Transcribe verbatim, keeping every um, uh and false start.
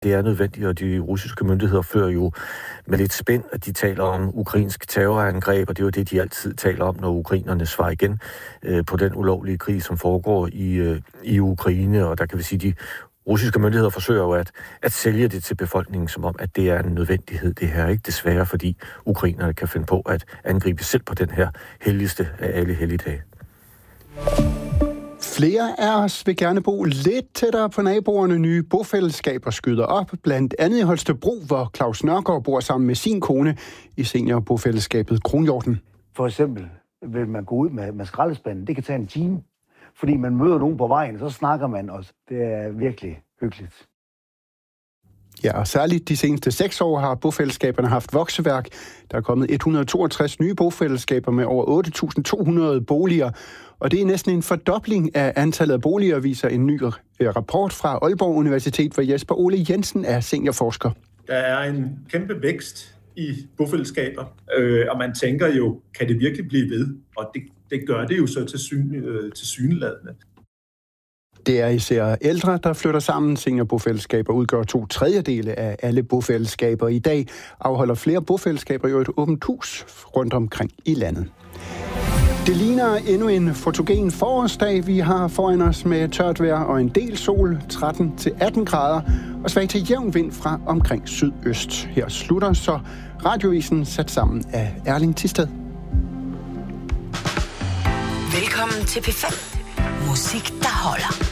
det er nødvendigt, og de russiske myndigheder fører jo med lidt spænd, at de taler om ukrainsk terrorangreb, og det er jo det, de altid taler om, når ukrainerne svarer igen øh, på den ulovlige krig, som foregår i, øh, i Ukraine, og der kan vi sige, de russiske myndigheder forsøger jo at, at sælge det til befolkningen, som om, at det er en nødvendighed, det her, ikke? Desværre, fordi ukrainerne kan finde på at angribe selv på den her helligste af alle helligdage. Flere af os vil gerne bo lidt tættere på naboerne. Nye bofællesskaber skyder op, blandt andet i Holstebro, hvor Claus Nørgaard bor sammen med sin kone i seniorbofællesskabet Kronhjorten. For eksempel vil man gå ud med, med skraldespanden. Det kan tage en time, fordi man møder nogen på vejen, så snakker man også. Det er virkelig hyggeligt. Ja, og særligt de seneste seks år har bofællesskaberne haft vokseværk. Der er kommet et hundrede og toogtres nye bofællesskaber med over otte tusind to hundrede boliger. Og det er næsten en fordobling af antallet af boliger, viser en ny rapport fra Aalborg Universitet, hvor Jesper Ole Jensen er seniorforsker. Der er en kæmpe vækst i bofællesskaber, øh, og man tænker jo, kan det virkelig blive ved? Og det, det gør det jo så til, syn, øh, til syneladende. Det er især ældre, der flytter sammen. Seniorbofællesskaber udgør to tredjedele af alle bofællesskaber. I dag afholder flere bofællesskaber jo et åbent hus rundt omkring i landet. Det ligner endnu en fotogen forårsdag. Vi har foran os med tørt vejr og en del sol, tretten til atten grader, og svag til jævn vind fra omkring sydøst. Her slutter så radiovisen sat sammen af Erling Thisted. Velkommen til P fem. Musik, der holder.